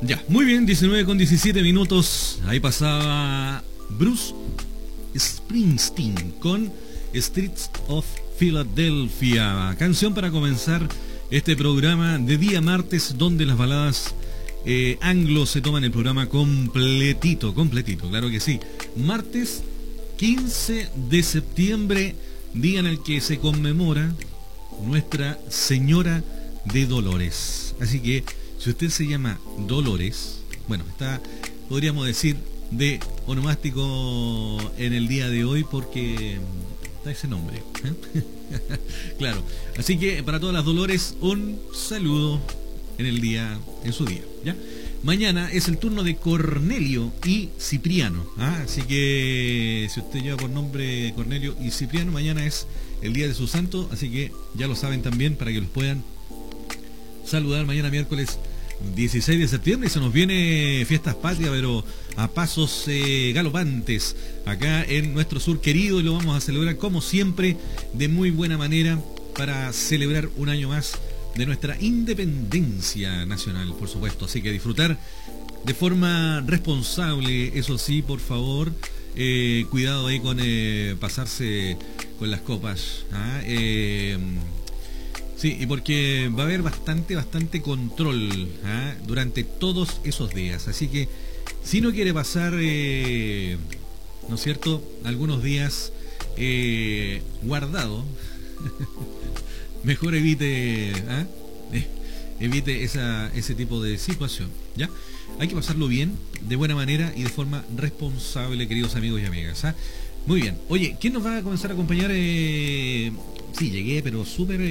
Ya, muy bien, 19:17. Ahí pasaba Bruce Springsteen con Streets of Philadelphia. Canción para comenzar este programa de día martes, donde las baladas anglo se toman el programa completito, claro que sí. Martes 15 de septiembre, día en el que se conmemora Nuestra Señora de Dolores. Así que si usted se llama Dolores, bueno, está, podríamos decir, de onomástico en el día de hoy porque está ese nombre, ¿eh? Claro, así que para todas las Dolores, un saludo en su día, ¿ya? Mañana es el turno de Cornelio y Cipriano, ¿ah? Así que si usted lleva por nombre Cornelio y Cipriano, mañana es el día de su santo, así que ya lo saben también para que los puedan saludar mañana miércoles 16 de septiembre. Y se nos viene Fiestas Patrias, pero a pasos galopantes acá en nuestro sur querido, y lo vamos a celebrar como siempre de muy buena manera para celebrar un año más de nuestra independencia nacional, por supuesto. Así que disfrutar de forma responsable, eso sí, por favor, cuidado ahí con pasarse con las copas, ¿ah? Sí, y porque va a haber bastante control, ¿ah? Durante todos esos días. Así que si no quiere pasar, ¿no es cierto?, algunos días guardado, mejor evite, ¿ah? Evite ese tipo de situación, ¿ya? Hay que pasarlo bien, de buena manera y de forma responsable, queridos amigos y amigas, ¿ah? Muy bien. Oye, ¿quién nos va a comenzar a acompañar? Sí, llegué, pero súper...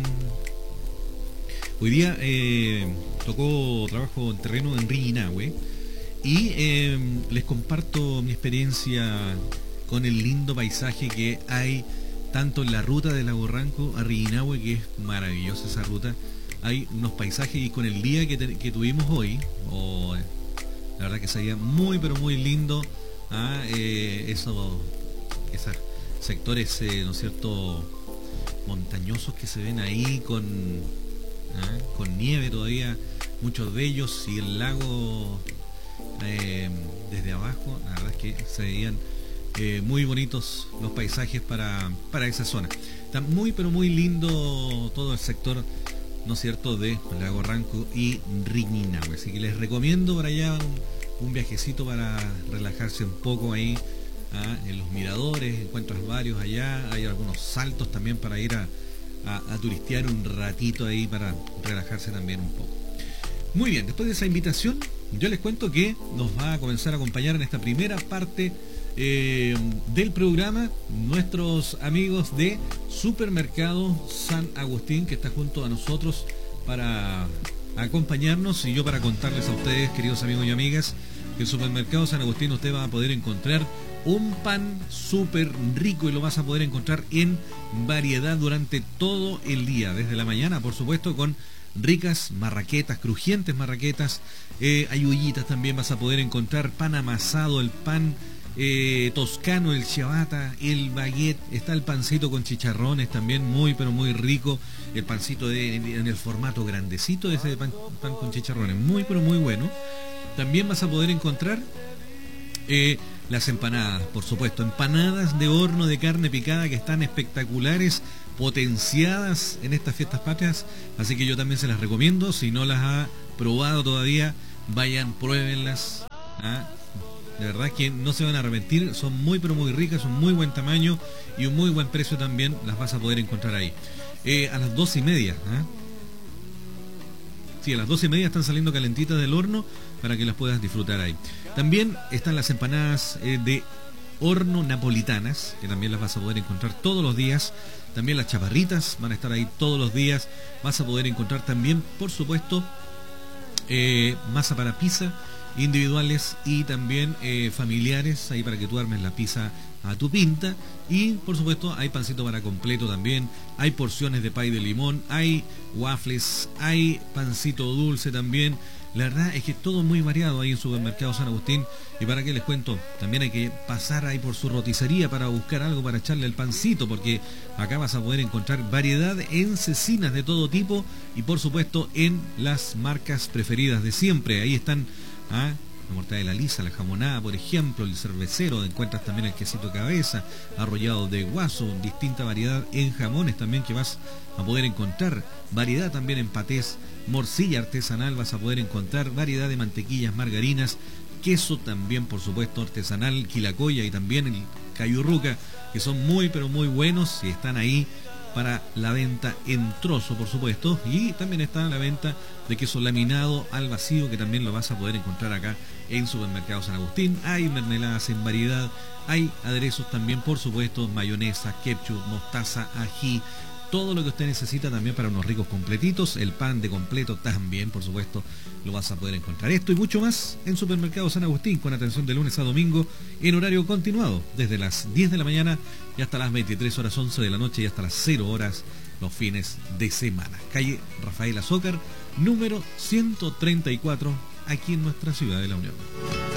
Hoy día tocó trabajo en terreno en Riñinahue y les comparto mi experiencia con el lindo paisaje que hay tanto en la ruta de Lago Ranco a Riñinahue, que es maravillosa esa ruta. Hay unos paisajes, y con el día que tuvimos hoy, la verdad que sería muy pero muy lindo, ¿ah? Esos sectores, ¿no es cierto?, montañosos que se ven ahí con nieve todavía, muchos de ellos, y el lago desde abajo. La verdad es que se veían muy bonitos los paisajes para esa zona. Está muy pero muy lindo todo el sector, ¿no es cierto?, de Lago Ranco y Riñinahue. Así que les recomiendo por allá un viajecito para relajarse un poco ahí, en los miradores. Encuentras varios allá, hay algunos saltos también para ir a turistear un ratito ahí, para relajarse también un poco. Muy bien, después de esa invitación, yo les cuento que nos va a comenzar a acompañar en esta primera parte del programa nuestros amigos de Supermercado San Agustín, que está junto a nosotros para acompañarnos, y yo para contarles a ustedes, queridos amigos y amigas, que en Supermercado San Agustín usted va a poder encontrar un pan súper rico, y lo vas a poder encontrar en variedad durante todo el día, desde la mañana, por supuesto, con ricas marraquetas, crujientes marraquetas, hay ollitas también, vas a poder encontrar pan amasado, el pan toscano, el ciabatta, el baguette, está el pancito con chicharrones también, muy pero muy rico, el pancito en el formato grandecito, ese pan con chicharrones, muy pero muy bueno. También vas a poder encontrar las empanadas, por supuesto, empanadas de horno de carne picada, que están espectaculares, potenciadas en estas fiestas patrias, así que yo también se las recomiendo. Si no las ha probado todavía, vayan, pruébenlas, ¿ah? De verdad que no se van a arrepentir, son muy pero muy ricas, son muy buen tamaño y un muy buen precio también, las vas a poder encontrar ahí. A las 12:30, ¿ah? Sí, a las 12:30 están saliendo calentitas del horno para que las puedas disfrutar ahí. También están las empanadas de horno napolitanas, que también las vas a poder encontrar todos los días. También las chaparritas van a estar ahí todos los días. Vas a poder encontrar también, por supuesto, masa para pizza individuales y también familiares, ahí para que tú armes la pizza a tu pinta. Y por supuesto hay pancito para completo también, hay porciones de pay de limón, hay waffles, hay pancito dulce también. La verdad es que todo muy variado ahí en Supermercado San Agustín. Y para qué les cuento, también hay que pasar ahí por su roticería para buscar algo para echarle al pancito, porque acá vas a poder encontrar variedad en cecinas de todo tipo y por supuesto en las marcas preferidas de siempre. Ahí están la mortadela lisa, la jamonada, por ejemplo, el cervecero, encuentras también el quesito cabeza, arrollado de guaso, distinta variedad en jamones también que vas a poder encontrar, variedad también en patés, morcilla artesanal vas a poder encontrar, variedad de mantequillas, margarinas, queso también por supuesto artesanal, quilacoya y también el cayurruca, que son muy pero muy buenos y están ahí para la venta en trozo por supuesto, y también está la venta de queso laminado al vacío, que también lo vas a poder encontrar acá en Supermercado San Agustín. Hay mermeladas en variedad, hay aderezos también por supuesto, mayonesa, ketchup, mostaza, ají, todo lo que usted necesita también para unos ricos completitos. El pan de completo también, por supuesto, lo vas a poder encontrar. Esto y mucho más en Supermercado San Agustín, con atención de lunes a domingo en horario continuado, desde las 10 de la mañana y hasta las 23 horas 11 de la noche y hasta las 0 horas los fines de semana. Calle Rafael Azócar, número 134, aquí en nuestra ciudad de La Unión.